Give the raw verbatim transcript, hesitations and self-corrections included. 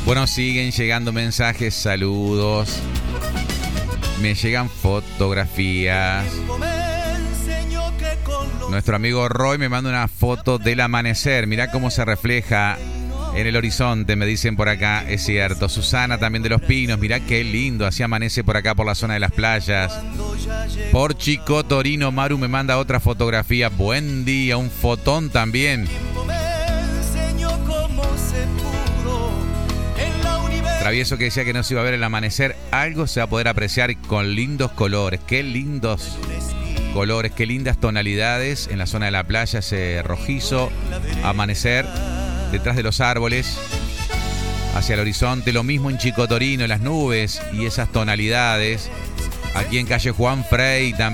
Bueno, siguen llegando mensajes, saludos. Me llegan fotografías. Nuestro amigo Roy me manda una foto del amanecer. Mirá cómo se refleja en el horizonte, me dicen por acá. Es cierto. Susana también de Los Pinos. Mirá qué lindo. Así amanece por acá por la zona de las playas. Por Chico Torino, Maru me manda otra fotografía. Buen día. Un fotón también. Travieso que decía que no se iba a ver el amanecer. Algo se va a poder apreciar con lindos colores. Qué lindos colores, qué lindas tonalidades en la zona de la playa. Ese rojizo amanecer detrás de los árboles hacia el horizonte. Lo mismo en Chico Torino, las nubes y esas tonalidades. Aquí en calle Juan Frey también.